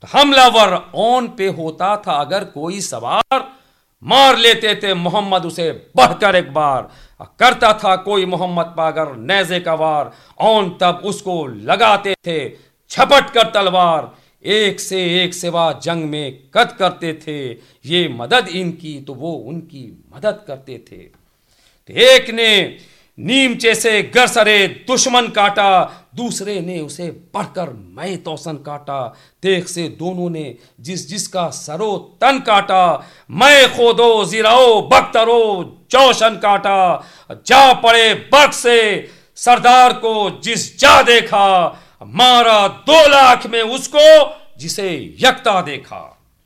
حملہ ور اون پہ ہوتا تھا اگر کوئی سوار، مار لیتے تھے محمد اسے بڑھ کر ایک بار. کرتا تھا کوئی محمد پا اگر نیزے کا وار، اون تب اس کو لگاتے تھے چھپٹ کر تلوار. ایک سے ایک سوا جنگ میں قد کرتے تھے، یہ مدد ان کی تو وہ ان کی مدد کرتے تھے. ایک نے نیمچے سے گرسرے دشمن کاٹا، دوسرے نے اسے بڑھ کر میں توسن کاٹا. دیکھ سے دونوں نے جس کا سرو تن کاٹا، میں خودو زیراؤ بخترو جوشن کاٹا. جا پڑے برق سے سردار کو جس جا دیکھا، مارا 2 لاکھ میں اس کو جسے یکتا دیکھا.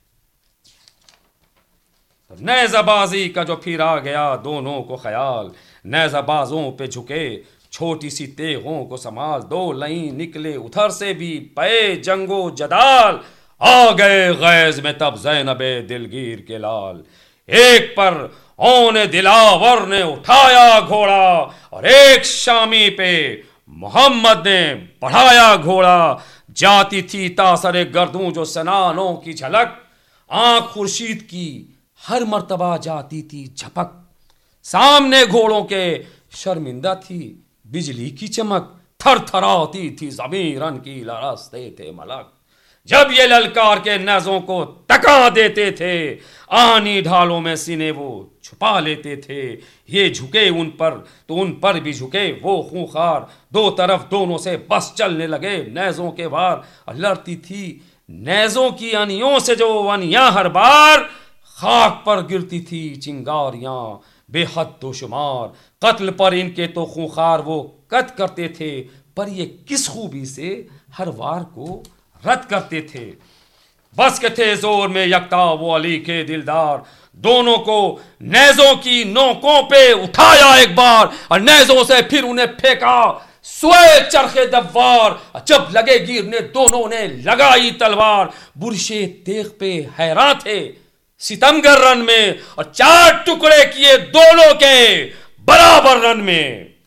نیزہ بازی کا جو پھر آ گیا دونوں کو خیال، نیزہ بازوں پہ جھکے چھوٹی سی تیغوں کو سنبھال. 2 لائن نکلے ادھر سے بھی پے جنگ و جدال، آ گئے غیظ میں تب زینب دلگیر کے لال. ایک پر اون دلاور نے اٹھایا گھوڑا، اور ایک شامی پہ محمد نے بڑھایا گھوڑا. جاتی تھی تاثر گردوں جو سنانوں کی جھلک، آنکھ خورشید کی ہر مرتبہ جاتی تھی جھپک. سامنے گھوڑوں کے شرمندہ تھی بجلی کی چمک، تھر تھراتی تھی زمین رن کی لرزتے تھے ملک. جب یہ للکار کے نیزوں کو ٹکا دیتے تھے، آنی ڈھالوں میں سینے وہ چھپا لیتے تھے. یہ جھکے ان پر تو ان پر بھی جھکے وہ خونخوار، 2 طرف دونوں سے بس چلنے لگے نیزوں کے وار. لڑتی تھی نیزوں کی انیوں سے جو انیاں ہر بار، خاک پر گرتی تھی چنگاریاں بے حد و شمار. قتل پر ان کے تو خونخوار وہ قد کرتے تھے، پر یہ کس خوبی سے ہر وار کو رد کرتے تھے. بس کے تھے زور میں یکتا وہ علی کے دلدار، دونوں کو نیزوں کی نوکوں پہ اٹھایا ایک بار، اور نیزوں سے پھر انہیں پھینکا سوئے چرخے دوار. جب لگے گرنے دونوں نے لگائی تلوار، برشے تیغ پہ حیران تھے ستمگر رن میں، اور 4 ٹکڑے کیے دونوں کے برابر رن میں.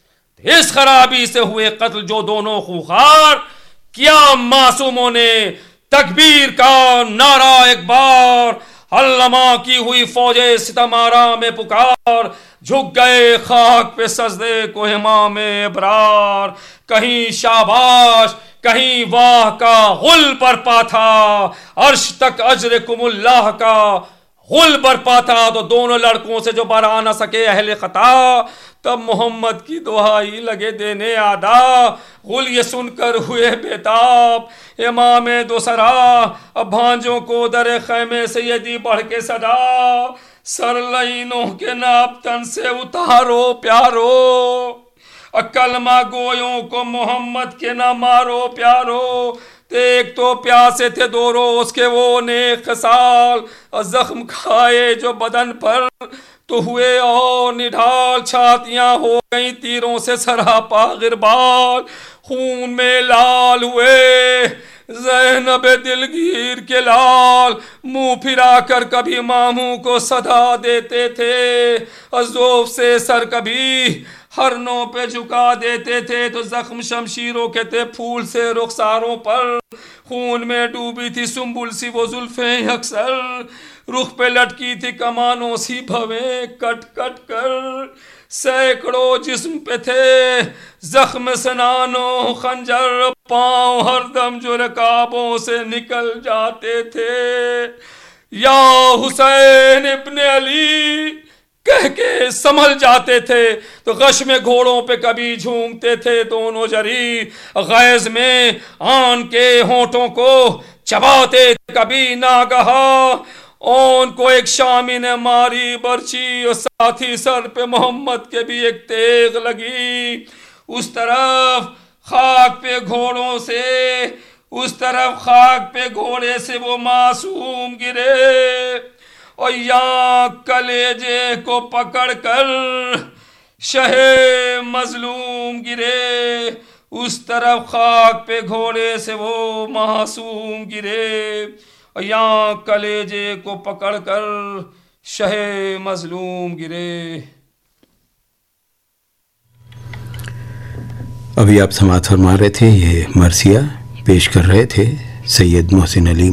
اس خرابی سے ہوئے قتل جو دونوں خونخوار، کیا معصوموں نے تکبیر کا نعرہ ایک بار. علما کی ہوئی فوج ستم آرا میں پکار، جھک گئے خاک پہ سجدے کو امام ابرار. کہیں شاباش کہیں واہ کا غل برپا تھا، عرش تک اجرکم اللہ کا غل برپا تھا. تو دونوں لڑکوں سے جو برا نہ سکے اہل خطا، تب محمد کی دہائی لگے دینے آدا. غل یہ سن کر ہوئے بیتاب امام دوسرا، اب بھانجوں کو در خیمے سے یہ دی بڑھ کے صدا. سر لائنوں کے ناپ تن سے اتارو پیارو، کلمہ گویوں کو محمد کے نہ مارو پیارو. ایک تو پیاسے تھے 2 روز کے وہ نیک خصال، زخم کھائے جو بدن پر تو ہوئے اور نڈھال. چھاتیاں ہو گئیں تیروں سے سراپا غربال، خون میں لال ہوئے زینب دلگیر کے لال. منہ پھرا کر کبھی ماموں کو صدا دیتے تھے، ذوف سے سر کبھی ہرنوں پہ جھکا دیتے تھے. تو زخم شمشیروں کے تھے پھول سے رخساروں پر، خون میں ڈوبی تھی سنبل سی وہ زلفیں اکثر. رخ پہ لٹکی تھی کمانوں سی بھویں کٹ کٹ کر. سینکڑوں جسم پہ تھے زخم سنانوں خنجر، پاؤں ہر دم جو رکابوں سے نکل جاتے تھے. یا حسین ابن علی کہہ کے سنبھل جاتے تھے، تو غش میں گھوڑوں پہ کبھی جھومتے تھے دونوں جری. غیظ میں آن کے ہونٹوں کو چباتے کبھی ناگہا. اون کو ایک شامی نے ماری برچی، اور ساتھی سر پہ محمد کے بھی ایک تیغ لگی. اس طرف خاک پہ گھوڑوں سے، اس طرف خاک پہ گھوڑے سے وہ معصوم گرے. اور یہاں کلیجے کو پکڑ کر شہ مظلوم گرے. اس طرف خاک پہ گھوڑے سے وہ معصوم گرے، اور یہاں کلیجے کو پکڑ کر شہ مظلوم گرے. ابھی آپ سماعت فرما رہے تھے، یہ مرثیہ پیش کر رہے تھے سید محسن علی